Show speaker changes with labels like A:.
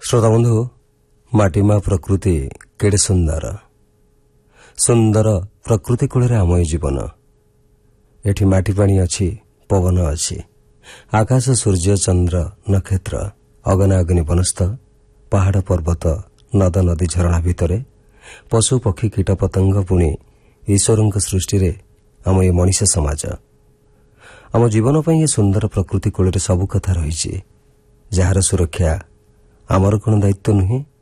A: श्रोता बंधु माटीमा प्रकृति केड़े सुंदर सुंदर प्रकृति कूल आम जीवन एठी माटी पानी अच्छी पवन अच्छी आकाश सूर्य चंद्र नक्षत्र अगना अग्नि वनस्थ पहाड़ पर्वत नद नदी झरणा भितरे पशु पक्षी कीट पतंग पुणी ईश्वर सृष्टि रे आम ये मनीष समाज आम जीवन पर ये सुंदर प्रकृति कूल सबु कथा रही जार सुरक्षा आमर कौन दायित्व नुहे।